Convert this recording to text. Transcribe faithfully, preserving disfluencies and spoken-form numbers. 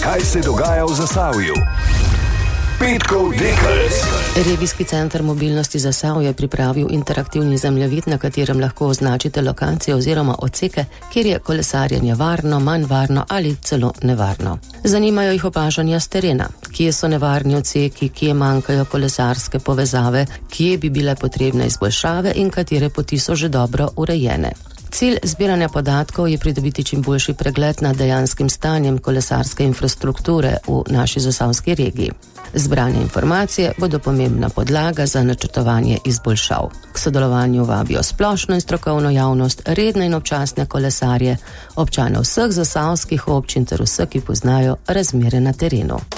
kaj se dogaja v Zasavju. Petkov Dekelc. Regijski center mobilnosti Zasavje je pripravil interaktivni zemljevid, na katerem lahko označite lokacije oziroma odseke, kjer je kolesarjenje varno, manj varno ali celo nevarno. Zanimajo jih opažanja s terena, kje so nevarni odseki, kje manjkajo kolesarske povezave, kje bi bile potrebne izboljšave in katere poti so že dobro urejene. Cilj zbiranja podatkov je pridobiti čim boljši pregled nad dejanskim stanjem kolesarske infrastrukture v naši zasavski regiji. Zbrane informacije bodo pomembna podlaga za načrtovanje izboljšav. K sodelovanju vabijo splošno in strokovno javnost, redne in občasne kolesarje, občane vseh zasavskih občin ter vse, ki poznajo razmere na terenu.